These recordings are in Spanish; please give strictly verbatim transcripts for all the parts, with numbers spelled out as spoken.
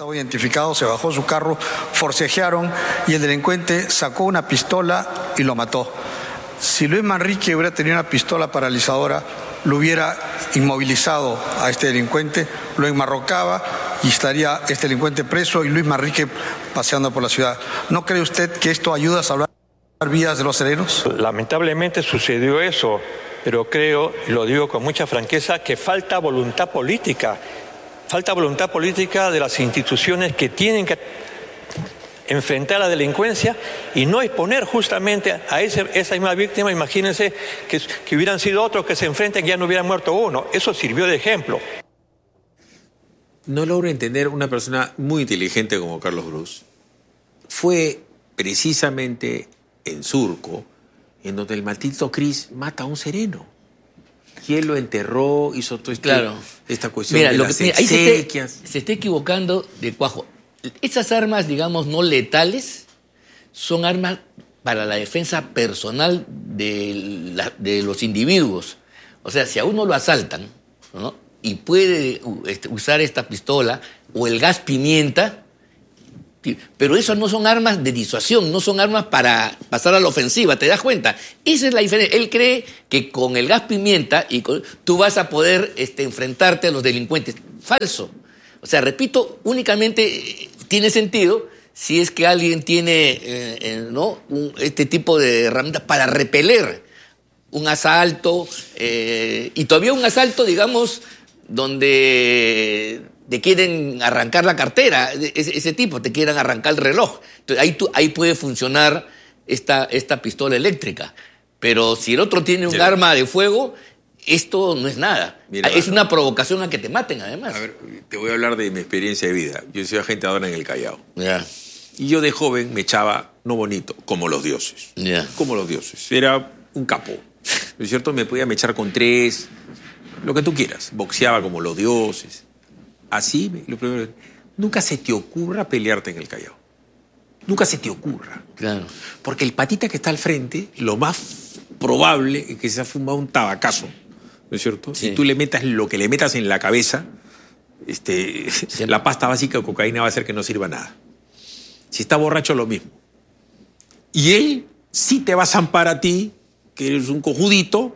estaba identificado, se bajó su carro, forcejearon y el delincuente sacó una pistola y lo mató. Si Luis Manrique hubiera tenido una pistola paralizadora, lo hubiera inmovilizado a este delincuente, lo enmarrocaba y estaría este delincuente preso y Luis Manrique paseando por la ciudad. ¿No cree usted que esto ayuda a salvar vidas de los serenos? Lamentablemente sucedió eso, pero creo, y lo digo con mucha franqueza, que falta voluntad política. Falta voluntad política de las instituciones que tienen que enfrentar a la delincuencia y no exponer justamente a ese, esa misma víctima. Imagínense que, que hubieran sido otros que se enfrenten y ya no hubiera muerto uno. Eso sirvió de ejemplo. No logro entender una persona muy inteligente como Carlos Cruz. Fue precisamente en Surco en donde el maldito Cris mata a un sereno. Y él lo enterró, hizo todo este, claro. esta cuestión mira, de lo las que, mira, ahí se, exequias. esté, se está equivocando de cuajo. Esas armas, digamos, no letales, son armas para la defensa personal de, la, de los individuos. O sea, si a uno lo asaltan, ¿no?, y puede este, usar esta pistola o el gas pimienta, pero eso no son armas de disuasión, no son armas para pasar a la ofensiva, ¿te das cuenta? Esa es la diferencia. Él cree que con el gas pimienta y con, tú vas a poder este, enfrentarte a los delincuentes. Falso. O sea, repito, únicamente tiene sentido si es que alguien tiene eh, eh, ¿no? un, este tipo de herramientas para repeler un asalto, eh, y todavía un asalto, digamos, donde te quieren arrancar la cartera, ese, ese tipo, te quieren arrancar el reloj. Entonces, ahí, tú, ahí puede funcionar esta, esta pistola eléctrica. Pero si el otro tiene un sí. arma de fuego, esto no es nada. Mira, es una provocación a que te maten, además. A ver, te voy a hablar de mi experiencia de vida. Yo soy agente ahora en el Callao. Yeah. Y yo de joven me echaba, no bonito, como los dioses. Yeah. Como los dioses. Era un capo. ¿No es cierto? Me podía mechar con tres, lo que tú quieras. Boxeaba como los dioses. Así, lo primero, nunca se te ocurra pelearte en el Callao. Nunca se te ocurra. Claro. Porque el patita que está al frente, lo más probable es que se ha fumado un tabacazo, ¿no es cierto? Sí. Si tú le metas lo que le metas en la cabeza, este, sí. la pasta básica de cocaína va a hacer que no sirva nada. Si está borracho, lo mismo. Y él sí te va a zampar a ti, que eres un cojudito,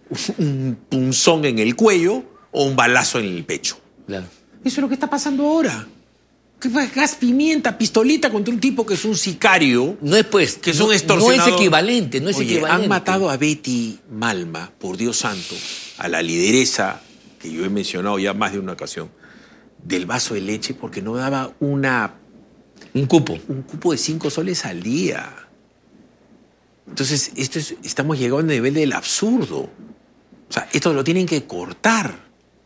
un punzón en el cuello o un balazo en el pecho. Claro. Eso es lo que está pasando ahora. ¿Qué fue? Gas pimienta, pistolita contra un tipo que es un sicario. No es pues. Que es no, un extorsionador. No es equivalente, no es Oye, equivalente. Han matado a Betty Malma, por Dios santo, a la lideresa que yo he mencionado ya más de una ocasión, del vaso de leche porque no daba una... Un cupo. Un cupo de cinco soles al día. Entonces, esto es, estamos llegando al nivel del absurdo. O sea, esto lo tienen que cortar.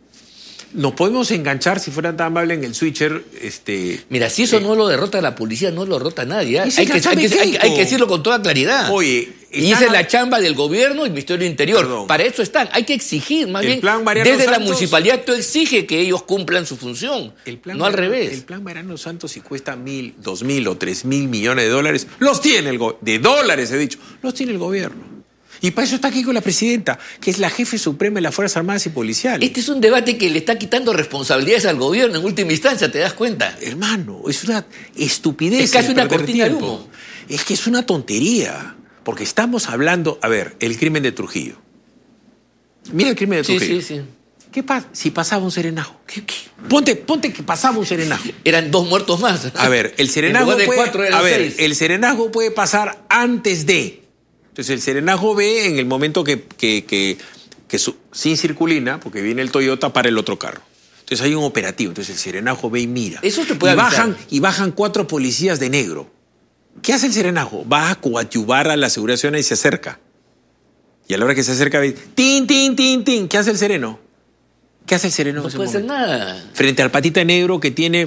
Nos podemos enganchar, si fueran tan amables, en el switcher. Este, Mira, si eso eh, no lo derrota la policía, no lo derrota nadie. ¿eh? Hay, que, hay, que, hay, hay que decirlo con toda claridad. Oye, y esa es la chamba del gobierno y el Ministerio del Interior. Perdón. Para eso están. Hay que exigir, más el bien. Plan Mariano desde Santos, la municipalidad tú exige que ellos cumplan su función. El plan no al Mariano, revés. El plan Mariano Santos, si cuesta mil, dos mil o tres mil millones de dólares, los tiene el gobierno. De dólares, he dicho. Los tiene el gobierno. Y para eso está aquí con la presidenta, que es la jefe suprema de las Fuerzas Armadas y Policiales. Este es un debate que le está quitando responsabilidades al gobierno en última instancia, ¿te das cuenta? Hermano, es una estupidez. Es casi una cortina de humo. Es que es una tontería. Porque estamos hablando... A ver, el crimen de Trujillo. Mira el crimen de Trujillo. Sí, sí, sí. ¿Qué pasa si pasaba un serenajo? ¿Qué, qué? Ponte, ponte que pasaba un serenajo. Eran dos muertos más. A ver, el serenazgo de puede... cuatro eran a ver, seis. el serenazgo puede pasar antes de... Entonces, el serenazgo ve en el momento que, que, que, que su, sin circulina, porque viene el Toyota, para el otro carro. Entonces, hay un operativo. Entonces, el serenazgo ve y mira. Eso te puede y avisar. bajan, y bajan cuatro policías de negro. ¿Qué hace el serenazgo? Va a coadyuvar a la seguridad ciudadana y se acerca. Y a la hora que se acerca, ve, tin, tin, tin, tin. ¿Qué hace el sereno? ¿Qué hace el sereno en No ese puede hacer momento? nada. Frente al patita negro que tiene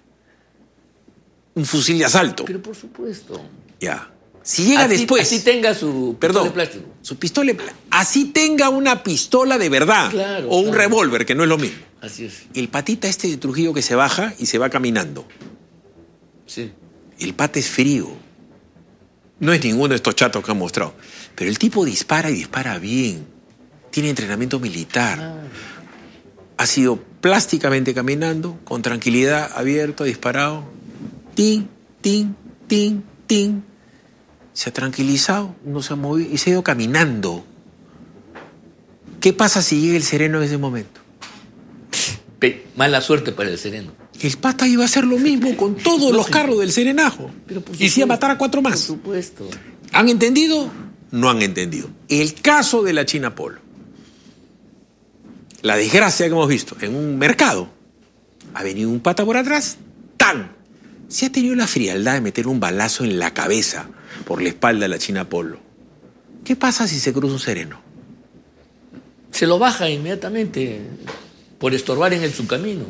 un fusil de asalto. Pero por supuesto. Ya. Si llega así, después... Así tenga su Perdón, pistola de plástico. Su pistola de plástico. Así tenga una pistola de verdad. Claro, o un claro. revólver, que no es lo mismo. Así es. El patita este de Trujillo que se baja y se va caminando. Sí. El pata es frío. No es ninguno de estos chatos que han mostrado. Pero el tipo dispara y dispara bien. Tiene entrenamiento militar. Ah. Ha sido plásticamente caminando, con tranquilidad, abierto, disparado. Tin, tin, tin, tin. Se ha tranquilizado, no se ha movido y se ha ido caminando. ¿Qué pasa si llega el sereno en ese momento? Pe- mala suerte para el sereno. El pata iba a hacer lo mismo con todos los carros del serenajo. Pero por y se iba a matar a cuatro Por más. supuesto. ¿Han entendido? No han entendido. El caso de la China Polo. La desgracia que hemos visto en un mercado. Ha venido un pata por atrás, ¡tan! Se ha tenido la frialdad de meter un balazo en la cabeza por la espalda de la China Polo. ¿Qué pasa si se cruza un sereno? Se lo baja inmediatamente por estorbar en el su camino.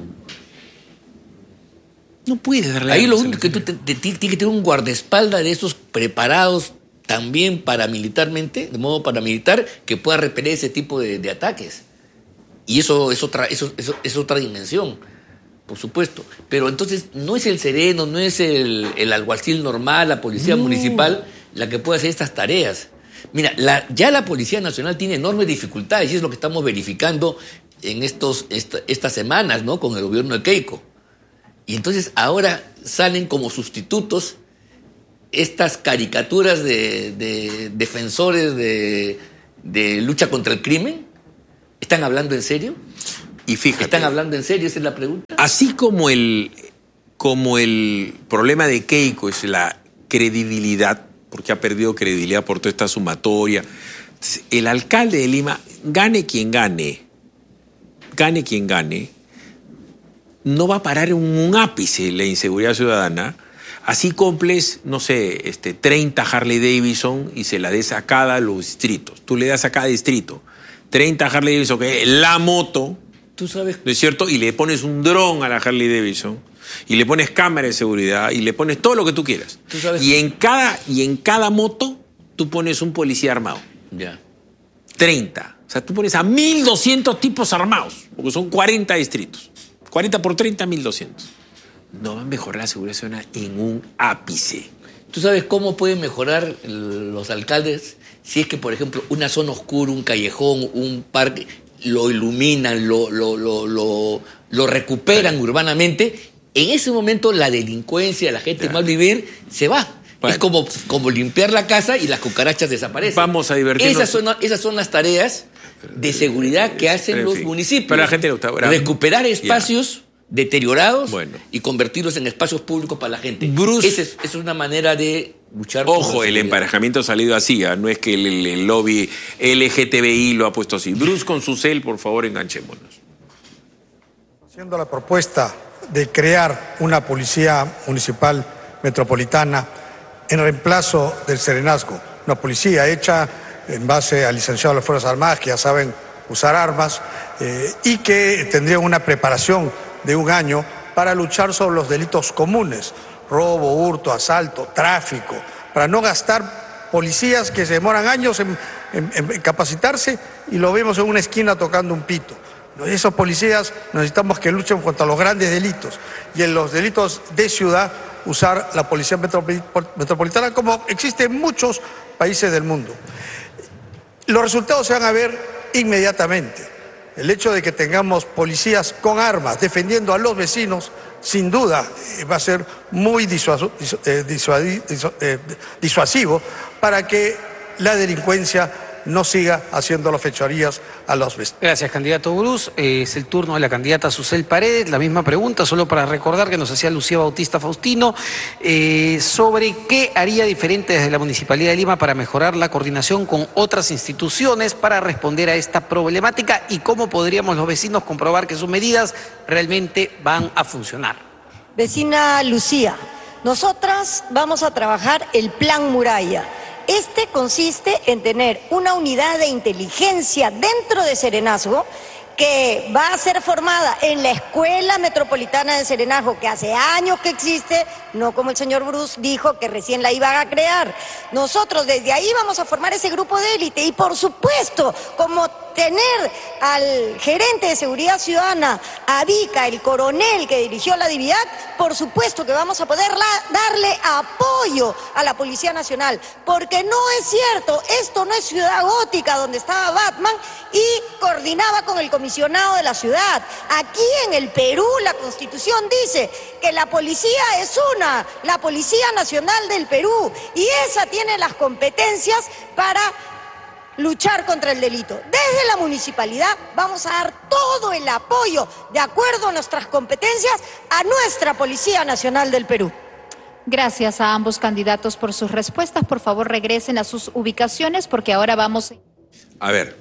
No puede darle... Ahí lo armas a único la que tú China. te, te- tienes que tener un guardaespaldas de esos preparados también paramilitarmente, de modo paramilitar, que pueda repeler ese tipo de, de ataques. Y eso es otra, eso, eso es otra dimensión, por supuesto. Pero entonces no es el sereno, no es el, el alguacil normal, la policía No. municipal, la que puede hacer estas tareas. Mira, la, ya la Policía Nacional tiene enormes dificultades y es lo que estamos verificando en estos, esta, estas semanas, ¿no? Con el gobierno de Keiko. Y entonces ahora salen como sustitutos estas caricaturas de, de defensores de, de lucha contra el crimen. ¿Están hablando en serio? Y fíjate, ¿Están hablando en serio? Esa es la pregunta. así como el, como el problema de Keiko es la credibilidad, porque ha perdido credibilidad por toda esta sumatoria, el alcalde de Lima, gane quien gane, gane quien gane, no va a parar en un ápice la inseguridad ciudadana. Así comples, no sé, este, treinta Harley Davidson y se la des a cada los distritos. Tú le das a cada distrito treinta Harley Davidson, que es la moto, Tú sabes, ¿no es cierto? Y le pones un dron a la Harley Davidson, y le pones cámara de seguridad, y le pones todo lo que tú quieras. Tú sabes- Y en cada, y en cada moto, tú pones un policía armado. ya. treinta. O sea, tú pones a mil doscientos tipos armados, porque son cuarenta distritos. cuarenta por treinta, mil doscientos. No va a mejorar la seguridad ciudadana en un ápice. ¿Tú sabes cómo pueden mejorar los alcaldes si es que, por ejemplo, una zona oscura, un callejón, un parque, lo iluminan, lo, lo, lo, lo, lo recuperan urbanamente? En ese momento la delincuencia, la gente Ya. mal vivir, se va. Bueno. Es como, como limpiar la casa y las cucarachas desaparecen. Vamos a divertirnos. Esas son, esas son las tareas de seguridad que hacen Pero en los fin. municipios. Pero a la gente le gusta. Ahora, recuperar espacios deteriorados Bueno. y convertirlos en espacios públicos para la gente. Bruce- Esa es, esa es una manera de luchar contra Ojo, la el seguridad. emparejamiento ha salido así, ¿ah? No es que el, el- el lobby L G T B I lo ha puesto así. Bruce con su cel, por favor, enganchémonos. Haciendo la propuesta de crear una policía municipal metropolitana en reemplazo del serenazgo, una policía hecha en base al licenciado de las Fuerzas Armadas, que ya saben usar armas, eh, y que tendrían una preparación de un año para luchar sobre los delitos comunes, robo, hurto, asalto, tráfico, para no gastar policías que se demoran años en, en- en capacitarse y lo vemos en una esquina tocando un pito. Esos policías necesitamos que luchen contra los grandes delitos y en los delitos de ciudad usar la policía metropoli- metropolitana como existe en muchos países del mundo. Los resultados se van a ver inmediatamente. El hecho de que tengamos policías con armas defendiendo a los vecinos, sin duda, eh, va a ser muy disuaso- disu- eh, disuadi- disu- eh, disuasivo para que la delincuencia no siga haciendo las fechorías a los vecinos. Gracias, candidato Bruce. Eh, es el turno de la candidata Susel Paredes. La misma pregunta, solo para recordar que nos hacía Lucía Bautista Faustino, eh, sobre qué haría diferente desde la Municipalidad de Lima para mejorar la coordinación con otras instituciones para responder a esta problemática y cómo podríamos los vecinos comprobar que sus medidas realmente van a funcionar. Vecina Lucía, nosotras vamos a trabajar el Plan Muralla. Este consiste en tener una unidad de inteligencia dentro de Serenazgo que va a ser formada en la Escuela Metropolitana de Serenazgo, que hace años que existe, no como el señor Bruce dijo que recién la iban a crear. Nosotros desde ahí vamos a formar ese grupo de élite y por supuesto, como tener al gerente de Seguridad Ciudadana, a Vica, el coronel que dirigió la DIVIAC, por supuesto que vamos a poder darle apoyo a la Policía Nacional, porque no es cierto, esto no es Ciudad Gótica donde estaba Batman y coordinaba con el comisionado de la ciudad. Aquí en el Perú la Constitución dice que la policía es una, la Policía Nacional del Perú, y esa tiene las competencias para luchar contra el delito. Desde la municipalidad vamos a dar todo el apoyo, de acuerdo a nuestras competencias, a nuestra Policía Nacional del Perú. Gracias a ambos candidatos por sus respuestas. Por favor, regresen a sus ubicaciones porque ahora vamos... A ver,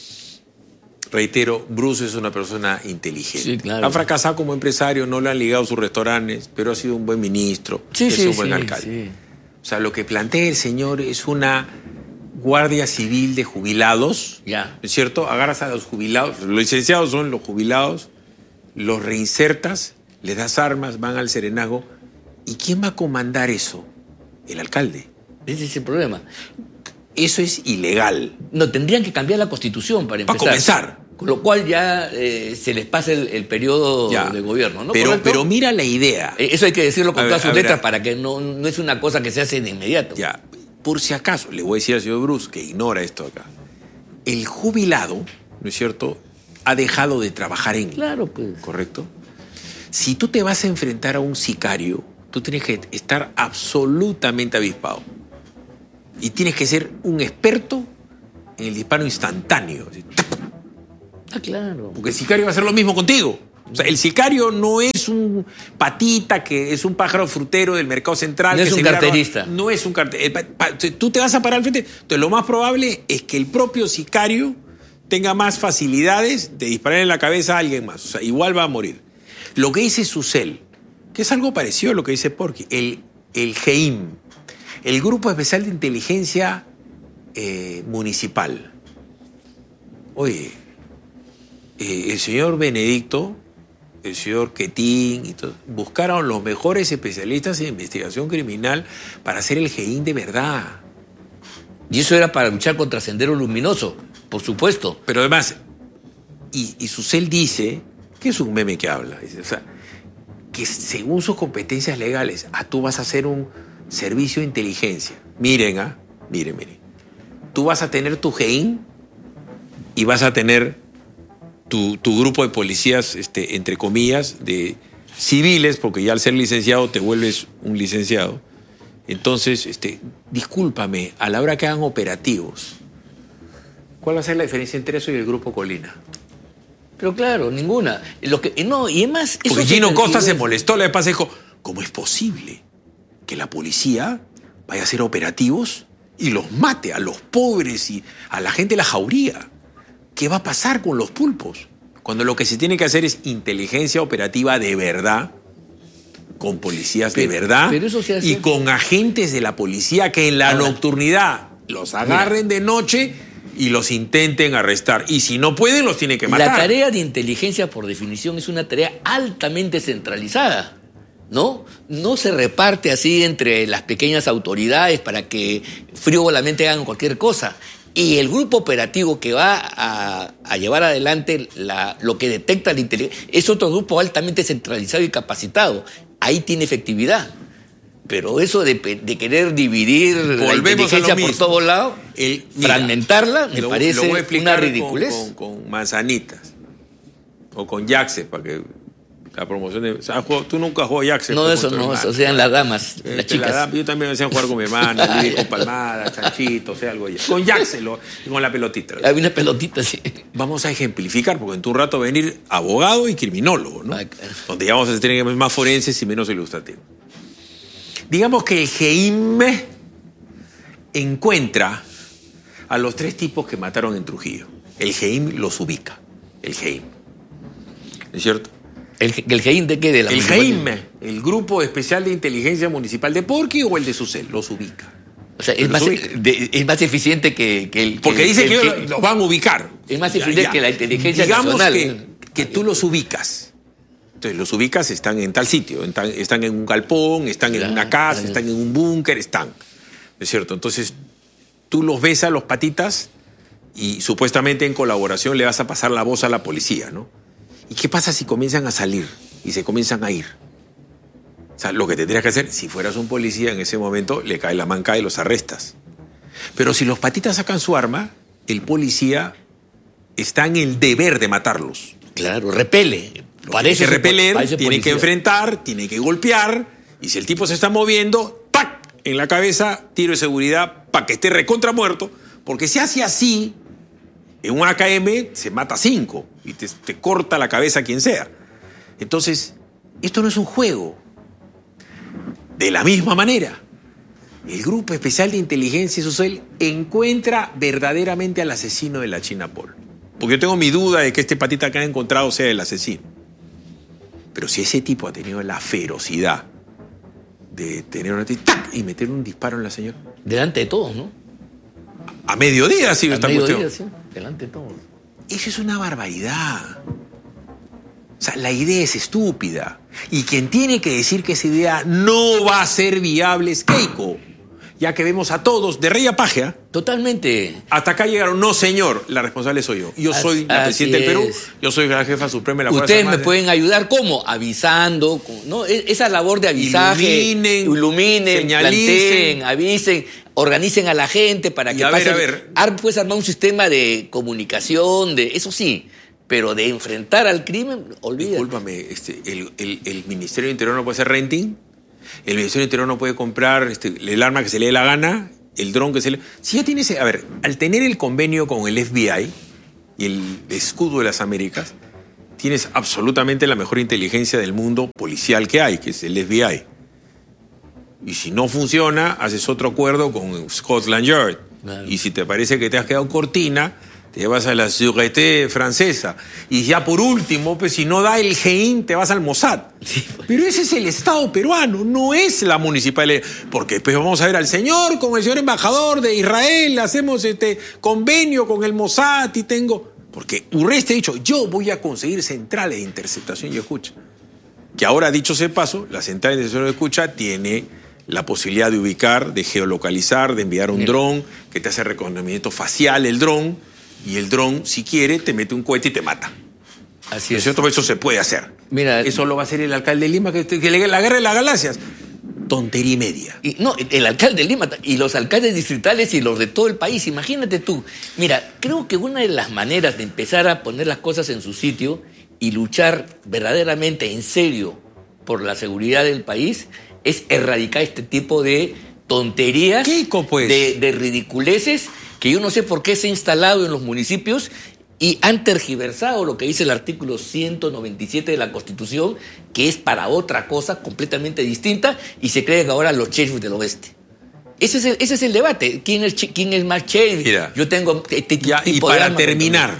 reitero, Bruce es una persona inteligente. Sí, claro. Ha fracasado como empresario, no le han ligado sus restaurantes, pero ha sido un buen ministro, Sí, es sí, un buen sí, alcalde. sí. O sea, lo que plantea el señor es una guardia civil de jubilados, Ya. ¿no es cierto? Agarras a los jubilados, los licenciados son los jubilados, los reinsertas, les das armas, van al serenazgo. ¿Y quién va a comandar eso? El alcalde. Ese es el problema. Eso es ilegal. No, tendrían que cambiar la Constitución para Para empezar. comenzar. Con lo cual ya eh, se les pasa el, el periodo Ya. de gobierno, ¿no? Pero, ¿Correcto? pero mira la idea. Eh, Eso hay que decirlo con A ver, todas sus a ver, letras a- para que no, no es una cosa que se hace de inmediato. Ya, por si acaso, le voy a decir al señor Bruce que ignora esto acá. El jubilado, ¿no es cierto?, ha dejado de trabajar en... Claro, pues. ¿Correcto? Si tú te vas a enfrentar a un sicario, tú tienes que estar absolutamente avispado. Y tienes que ser un experto en el disparo instantáneo. Así, ¡tac! Ah, claro. Porque el sicario va a hacer lo mismo contigo. O sea, el sicario no es un patita que es un pájaro frutero del mercado central. No que es un se mira- carterista. No es un carterista. Tú te vas a parar al frente. Entonces, lo más probable es que el propio sicario tenga más facilidades de disparar en la cabeza a alguien más. O sea, igual va a morir. Lo que dice Susel, que es algo parecido a lo que dice Porky, el, el G I M, el Grupo Especial de Inteligencia eh, Municipal. Oye, eh, el señor Benedicto, el señor Quetín y todo, buscaron los mejores especialistas en investigación criminal para hacer el G I M de verdad. Y eso era para luchar contra Sendero Luminoso, por supuesto. Pero además, y, y Susel dice, que es un meme que habla, dice, o sea, que según sus competencias legales, ah, tú vas a hacer un servicio de inteligencia. Miren, ah, miren, miren. Tú vas a tener tu G I M y vas a tener tu, tu grupo de policías, este, entre comillas, de civiles, porque ya al ser licenciado te vuelves un licenciado. Entonces, este, discúlpame, a la hora que hagan operativos, ¿cuál va a ser la diferencia entre eso y el Grupo Colina? Pero claro, ninguna. Lo que, no, y además... Porque eso Gino se Costa se percibe- molestó, le pasa y dijo, ¿cómo es posible que la policía vaya a hacer operativos y los mate a los pobres y a la gente de la jauría? ¿Qué va a pasar con los pulpos? Cuando lo que se tiene que hacer es inteligencia operativa de verdad, con policías de Pero- verdad pero eso se hace- y con agentes de la policía que en la Ahora, nocturnidad los agarren de noche y los intenten arrestar. Y si no pueden, los tienen que matar. La tarea de inteligencia, por definición, es una tarea altamente centralizada, ¿no? No se reparte así entre las pequeñas autoridades para que frívolamente hagan cualquier cosa. Y el grupo operativo que va a, a llevar adelante la- lo que detecta la inteligencia es otro grupo altamente centralizado y capacitado. Ahí tiene efectividad. Pero eso de, pe- de querer dividir la Volvemos a lo inteligencia por mismo. todos lados, El- mira, fragmentarla, me lo- parece lo voy a una explicar ridiculez. Con, con- con manzanitas o con Jaxe para que la promoción de... o sea, juego- tú nunca has jugado Jaxe. No, pues, eso con tu no, hermano. eso sean las damas, Este, las chicas. la dam- yo también me hacían jugar con mi hermana, Lili, con palmada, chanchito, o sea, algo ya. Con Jaxe lo- y con la pelotita. Había una pelotita así. Vamos a ejemplificar, porque en tu rato va a venir abogado y criminólogo, ¿no? Ah, claro. Donde ya vamos a tener más forenses y menos ilustrativos. Digamos que el G I M encuentra a los tres tipos que mataron en Trujillo. El G I M los ubica. El G I M. ¿Es cierto? ¿El, el G I M de qué? De la El G I municipalidad. M, el Grupo Especial de Inteligencia Municipal de Porqui o el de Susel, los ubica. O sea, es Los más, ubica. de- es más eficiente que, que el... Porque que- dice el- que ellos que- los van a ubicar. Es más eficiente que la inteligencia Digamos nacional. que, que tú los ubicas. Entonces, los ubicas, están en tal sitio, en tal- están en un galpón, están en Claro, una casa, claro. están en un búnker, están. ¿Es cierto? Entonces, tú los ves a los patitas y supuestamente en colaboración le vas a pasar la voz a la policía, ¿no? ¿Y qué pasa si comienzan a salir y se comienzan a ir? O sea, lo que tendrías que hacer, si fueras un policía en ese momento, le cae la manca y los arrestas. Pero si los patitas sacan su arma, el policía está en el deber de matarlos. Claro, repele. Parece que repeler, tiene que enfrentar, tiene que golpear, y si el tipo se está moviendo, ¡tac! En la cabeza, tiro de seguridad para que esté recontra muerto, porque si hace así, en un A K M se mata cinco y te, te corta la cabeza a quien sea. Entonces, esto no es un juego. De la misma manera, el Grupo Especial de Inteligencia Social encuentra verdaderamente al asesino de la China Paul. Porque yo tengo mi duda de que este patita que han encontrado sea el asesino. Pero si ese tipo ha tenido la ferocidad de tener una ¡tac! Y meter un disparo en la señora. Delante de todos, ¿no? A mediodía ha sido esta cuestión. Mediodía, sí, delante de todos. Eso es una barbaridad. O sea, la idea es estúpida. Y quien tiene que decir que esa idea no va a ser viable es Keiko. Ya que vemos a todos de rey a paja. Totalmente. Hasta acá llegaron. No, señor, la responsable soy yo. Yo soy la presidenta del Perú. Yo soy la jefa suprema de la Fuerza Ustedes me Armada. pueden ayudar, ¿cómo? Avisando, ¿no? Esa labor de avisaje. Iluminen, iluminen, señalicen, planteen, avisen, organicen a la gente para que y a ver, pasen. a ver. Ar, pues armar un sistema de comunicación, de eso sí, pero de enfrentar al crimen, olvídate. Discúlpame, este, el, el, el Ministerio del Interior no puede hacer renting. El Ministerio del Interior no puede comprar este, el arma que se le dé la gana, el dron que se le... Si ya tienes... A ver, al tener el convenio con el F B I y el escudo de las Américas, tienes absolutamente la mejor inteligencia del mundo policial que hay, que es el F B I. Y si no funciona, haces otro acuerdo con Scotland Yard. Claro. Y si te parece que te has quedado cortina, te vas a la Sûreté francesa. Y ya por último, pues si no da el G I N, te vas al Mossad. Sí, pues. Pero ese es el Estado peruano, no es la municipalidad. Porque después vamos a ver al señor, con el señor embajador de Israel, hacemos este convenio con el Mossad y tengo... Porque Urresti ha dicho, yo voy a conseguir centrales de interceptación y escucha. Que ahora, dicho sea de paso, la central de interceptación y escucha tiene la posibilidad de ubicar, de geolocalizar, de enviar un dron, que te hace reconocimiento facial el dron. Y el dron, si quiere, te mete un cohete y te mata. Así ¿No es. cierto? Eso se puede hacer. Mira, eso lo va a hacer el alcalde de Lima, que, que le la guerra de las galaxias. Tontería y media. Y, no, el alcalde de Lima y los alcaldes distritales y los de todo el país. Imagínate tú. Mira, creo que una de las maneras de empezar a poner las cosas en su sitio y luchar verdaderamente en serio por la seguridad del país es erradicar este tipo de tonterías, Keiko, pues. de, de ridiculeces que yo no sé por qué se ha instalado en los municipios y han tergiversado lo que dice el artículo ciento noventa y siete de la Constitución, que es para otra cosa completamente distinta, y se cree que ahora los sheriffs del oeste. Ese es el, ese es el debate. ¿Quién es, quién es más sheriff? Mira, yo tengo este ya, tipo y para de armas terminar,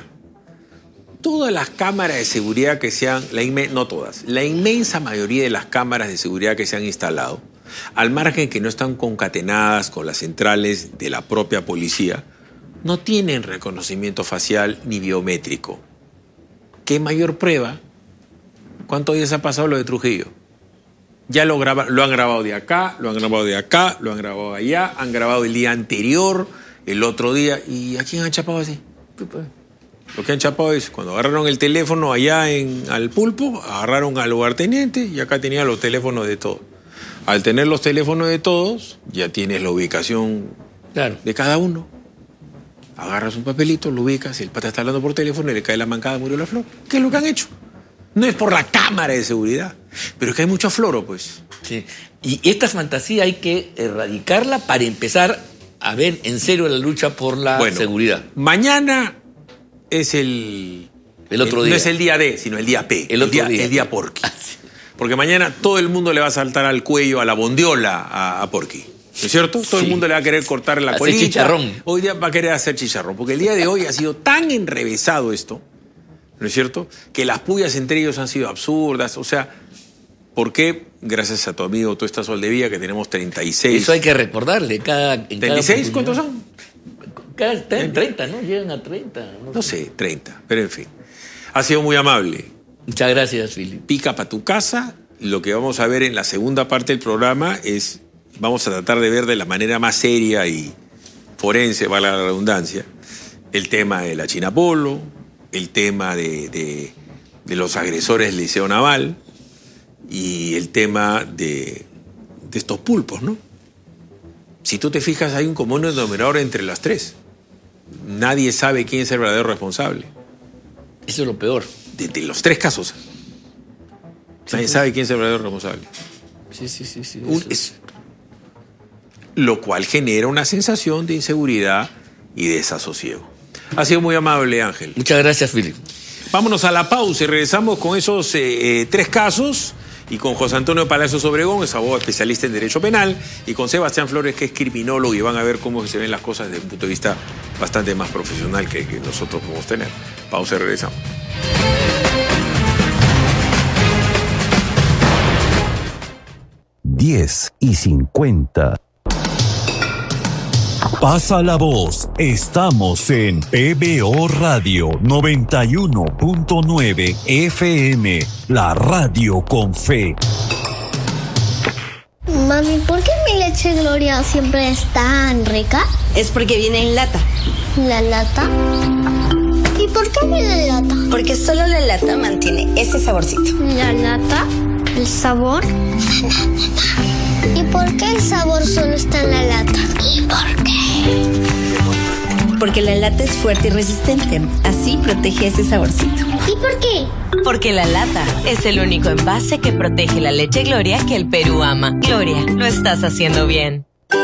todas las cámaras de seguridad que sean, la inmen, no todas, la inmensa mayoría de las cámaras de seguridad que se han instalado, al margen que no están concatenadas con las centrales de la propia policía, no tienen reconocimiento facial ni biométrico. ¿Qué mayor prueba? ¿Cuántos días ha pasado lo de Trujillo? Ya lo, graba, lo han grabado de acá, lo han grabado de acá, lo han grabado allá, han grabado el día anterior, el otro día. ¿Y a quién han chapado así? Lo que han chapado es, cuando agarraron el teléfono allá en al Pulpo, agarraron al lugarteniente y acá tenía los teléfonos de todos. Al tener los teléfonos de todos, ya tienes la ubicación claro. de cada uno. Agarras un papelito, lo ubicas, el pata está hablando por teléfono y le cae la mancada, murió la flor. ¿Qué es lo que han hecho? No es por la cámara de seguridad, pero es que hay mucho afloro, pues. Sí. Y esta fantasía hay que erradicarla para empezar a ver en serio la lucha por la bueno, seguridad. Mañana es el... El otro el, día. No es el día D, sino el día P. El, el otro día, día. El día Porky. Porque mañana todo el mundo le va a saltar al cuello, a la bondiola, a, a Porky. ¿No es cierto? Todo sí. el mundo le va a querer cortar la hacer colita. Chicharrón. Hoy día va a querer hacer chicharrón. Porque el día de hoy ha sido tan enrevesado esto, ¿no es cierto? Que las pullas entre ellos han sido absurdas. O sea, ¿por qué? Gracias a tu amigo, tú estás Soldevilla, que tenemos treinta y seis. Eso hay que recordarle. Cada, en ¿treinta y seis? Cada ¿Cuántos son? Cada, treinta, ¿no? Llegan a treinta. No, no sé, treinta. Pero en fin. Ha sido muy amable. Muchas gracias, Filipe. Pica para tu casa. Lo que vamos a ver en la segunda parte del programa es, vamos a tratar de ver de la manera más seria y forense, vale la redundancia, el tema de la China Polo, el tema de, de, de los agresores del Liceo Naval y el tema de, de estos pulpos, ¿no? Si tú te fijas, hay un común denominador entre las tres. Nadie sabe quién es el verdadero responsable. Eso es lo peor. De, de los tres casos. Nadie sabe quién es el verdadero responsable. Sí, sí, sí. sí Un, es, lo cual genera una sensación de inseguridad y desasosiego. Ha sido muy amable, Ángel. Muchas gracias, Philip. Vámonos a la pausa y regresamos con esos eh, eh, tres casos y con José Antonio Palacios Obregón, es abogado especialista en Derecho Penal, y con Sebastián Flores, que es criminólogo, y van a ver cómo se ven las cosas desde un punto de vista bastante más profesional que, que nosotros podemos tener. Pausa y regresamos. diez y cincuenta. Pasa la voz, estamos en P B O Radio noventa y uno punto nueve F M, la radio con fe. Mami, ¿por qué mi leche Gloria siempre es tan rica? Es porque viene en lata. ¿La lata? ¿Y por qué viene en lata? Porque solo la lata mantiene ese saborcito. ¿La lata? ¿El sabor? ¿Y por qué el sabor solo está en la lata? ¿Y por qué? Porque la lata es fuerte y resistente. Así protege ese saborcito. ¿Y por qué? Porque la lata es el único envase que protege la leche Gloria que el Perú ama. Gloria, lo estás haciendo bien.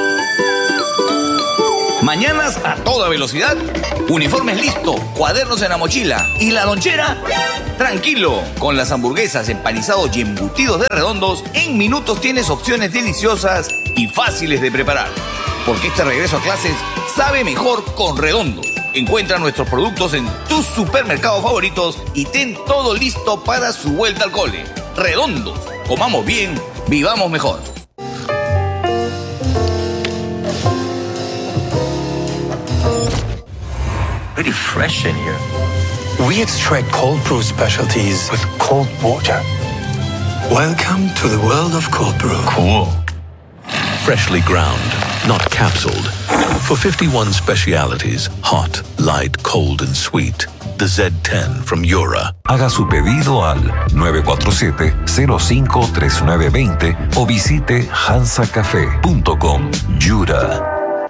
Mañanas a toda velocidad, uniformes listo, cuadernos en la mochila y la lonchera. Tranquilo, con las hamburguesas, empanizados y embutidos de Redondos, en minutos tienes opciones deliciosas y fáciles de preparar. Porque este regreso a clases sabe mejor con Redondos. Encuentra nuestros productos en tus supermercados favoritos y ten todo listo para su vuelta al cole. Redondos, comamos bien, vivamos mejor. Pretty fresh in here. We extract cold brew specialties with cold water. Welcome to the world of cold brew. Cool. Freshly ground, not capsuled. For fifty-one specialities, hot, light, cold and sweet. The Z ten from Yura. Haga su pedido al nueve cuatro siete, cero cinco tres nueve dos cero o visite hansa café punto com. Yura.